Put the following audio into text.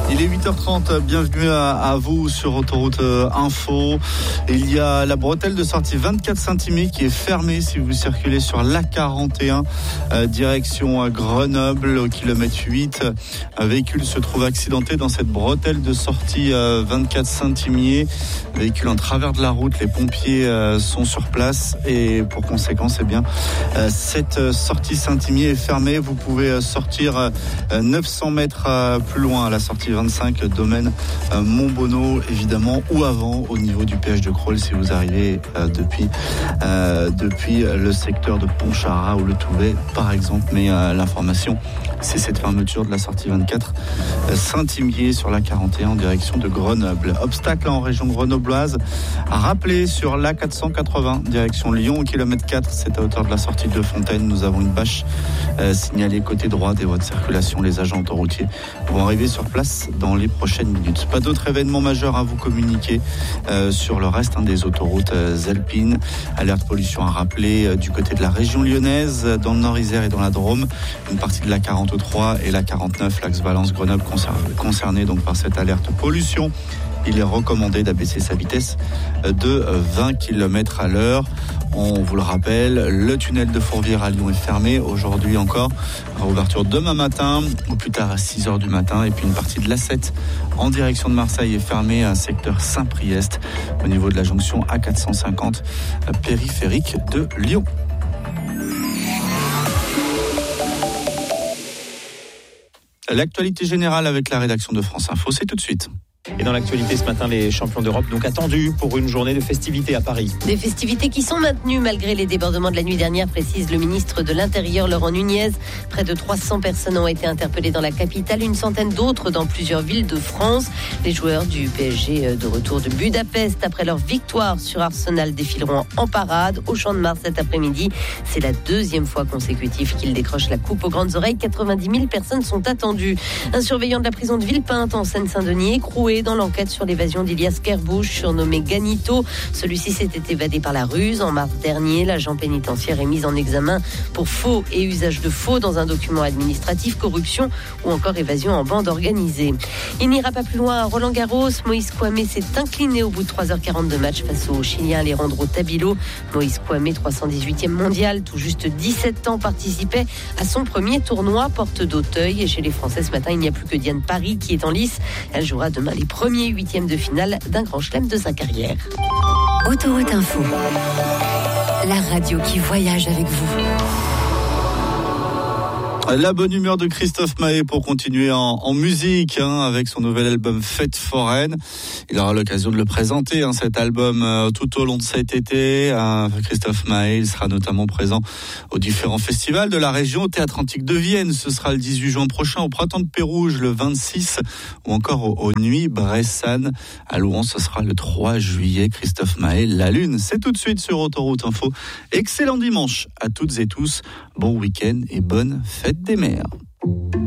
Il est 8h30, bienvenue à vous sur Autoroute Info. Il y a la bretelle de sortie 24 Saint-Imier qui est fermée si vous circulez sur l'A41 direction Grenoble au kilomètre 8. Un véhicule se trouve accidenté dans cette bretelle de sortie 24 Saint-Imier. Véhicule en travers de la route, les pompiers sont sur place et pour conséquence, cette sortie Saint-Imier est fermée. Vous pouvez sortir 900 mètres plus loin à la sortie 25, domaine Montbonneau, évidemment, ou avant, au niveau du péage de Crolles, si vous arrivez depuis le secteur de Pontcharrat ou le Touvet, par exemple. Mais l'information, c'est cette fermeture de la sortie 24 Saint-Imier sur la 41 en direction de Grenoble. Obstacle en région grenobloise, rappelé sur la 480 direction Lyon au kilomètre 4, c'est à hauteur de la sortie de Fontaine. Nous avons une bâche signalée côté droit des voies de circulation. Les agents autoroutiers vont arriver sur place dans les prochaines minutes. Pas d'autres événements majeurs à vous communiquer sur le reste des autoroutes alpines. Alerte pollution à rappeler du côté de la région lyonnaise, dans le Nord-Isère et dans la Drôme. Une partie de la 43 et la 49, l'axe Valence-Grenoble concerné donc par cette alerte pollution. Il est recommandé d'abaisser sa vitesse de 20 km à l'heure. On vous le rappelle, le tunnel de Fourvière à Lyon est fermé aujourd'hui encore. Réouverture demain matin, ou plus tard à 6h du matin. Et puis une partie de l'A7 en direction de Marseille est fermée, un secteur Saint-Priest au niveau de la jonction A450 périphérique de Lyon. L'actualité générale avec la rédaction de France Info, c'est tout de suite. Et dans l'actualité ce matin, les champions d'Europe donc attendus pour une journée de festivités à Paris. Des festivités qui sont maintenues malgré les débordements de la nuit dernière, précise le ministre de l'Intérieur Laurent Nunez. Près de 300 personnes ont été interpellées dans la capitale, une centaine d'autres dans plusieurs villes de France. Les joueurs du PSG de retour de Budapest après leur victoire sur Arsenal défileront en parade au Champ de Mars cet après-midi. C'est la deuxième fois consécutive qu'ils décrochent la coupe aux grandes oreilles. 90 000 personnes sont attendues. Un surveillant de la prison de Villepinte en Seine-Saint-Denis écroué dans l'enquête sur l'évasion d'Ilias Kerbourg, surnommé Ganito. Celui-ci s'était évadé par la ruse. En mars dernier, l'agent pénitentiaire est mis en examen pour faux et usage de faux dans un document administratif, corruption ou encore évasion en bande organisée. Il n'ira pas plus loin à Roland-Garros. Moïse Kouamé s'est incliné au bout de 3h40 de match face au Chilien Alejandro Tabilo. Moïse Kouamé, 318e mondial, tout juste 17 ans, participait à son premier tournoi porte d'Auteuil. Et chez les Français ce matin, il n'y a plus que Diane Paris qui est en lice. Elle jouera demain les premiers huitièmes de finale d'un grand chelem de sa carrière. Autoroute Info, la radio qui voyage avec vous. La bonne humeur de Christophe Mahé pour continuer en musique avec son nouvel album Fête foraine. Il aura l'occasion de le présenter, cet album, tout au long de cet été. Christophe Mahé, il sera notamment présent aux différents festivals de la région, au Théâtre Antique de Vienne. Ce sera le 18 juin prochain, au Printemps de Pérouge le 26, ou encore aux Nuits Bressane. À Louan, ce sera le 3 juillet. Christophe Mahé, La Lune, c'est tout de suite sur Autoroute Info. Excellent dimanche à toutes et tous. Bon week-end et bonne fête des mères.